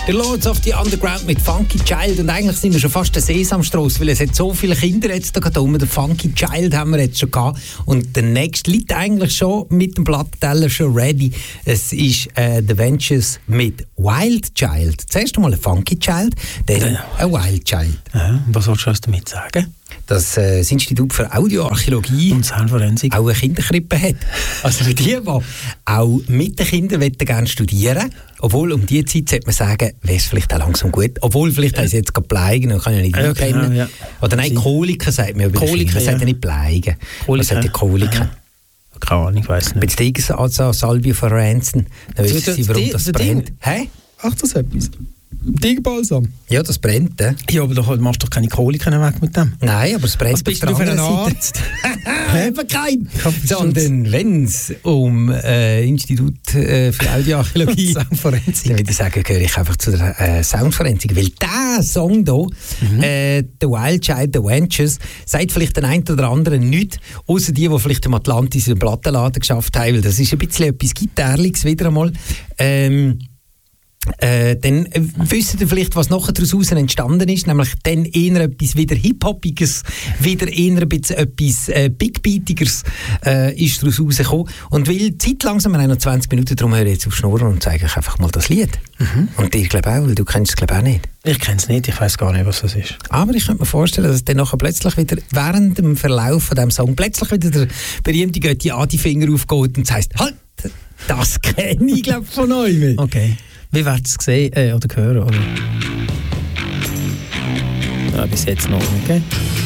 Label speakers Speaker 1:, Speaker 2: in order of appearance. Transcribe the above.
Speaker 1: Der Lords of the Underground mit Funky Child. Und eigentlich sind wir schon fast der Sesamstrasse, weil es hat so viele Kinder jetzt da oben. Der Funky Child haben wir jetzt schon gehabt. Und der nächste liegt eigentlich schon mit dem Plattenteller schon ready. Es ist The Ventures mit Wild Child. Zuerst einmal ein Funky Child, dann ein Wild Child.
Speaker 2: Was willst du uns damit sagen?
Speaker 1: Dass das Institut für Audioarchäologie
Speaker 2: und Soundforensik
Speaker 1: auch eine Kinderkrippe hat. Also für die, die auch mit den Kindern gerne studieren, obwohl um diese Zeit sollte man sagen, wäre es vielleicht auch langsam gut. Obwohl vielleicht haben sie jetzt gerade Bleigen und kann ja nicht einpennen.
Speaker 2: Ja.
Speaker 1: Oder nein, Koliken sagt man über Koliken, man sagt ja nicht Bleigen. Man sagt ja Koliken.
Speaker 2: Keine Ahnung, ich weiss nicht.
Speaker 1: Wenn die Salvia von Ranson, dann wissen sie, warum das brennt. Hä?
Speaker 2: Ach, das ist etwas. Tigerbalsam.
Speaker 1: Ja, das brennt.
Speaker 2: Ja, aber du machst doch keine Koliken weg mit dem.
Speaker 1: Nein, aber es brennt.
Speaker 2: Was bist du für einen Arzt?
Speaker 1: Eben kein. Sondern wenn es um Institut für Audioarchäologie Soundforensik, dann würde ich sagen, gehöre ich einfach zu der Soundforensik. Weil dieser Song hier, The Wild Child, The Ventures, sagt vielleicht den einen oder anderen nichts, außer die vielleicht im Atlantis in den Plattenladen geschafft haben, weil das ist ein bisschen etwas Gitarriges wieder einmal. Dann wissen ihr vielleicht, was nachher daraus entstanden ist, nämlich dann eher etwas wieder Hip-Hopiges, wieder eher ein bisschen etwas Big-Beatiges ist daraus rausgekommen. Und weil die Zeit langsam, wir haben noch 20 Minuten, darum höre ich jetzt auf Schnurren und zeige euch einfach mal das Lied. Und dir glaube auch, weil du kennst es glaube auch nicht.
Speaker 2: Ich kenne es nicht, ich weiss gar nicht, was das ist.
Speaker 1: Aber ich könnte mir vorstellen, dass dann nachher plötzlich wieder während dem Verlauf von diesem Song plötzlich wieder der berühmte Götti Adi-Finger aufgeht und sagt, halt, das kenne ich glaube von euch.
Speaker 2: Okay. Wie wird es sehen oder hören? Oder? Ja, bis jetzt noch, okay?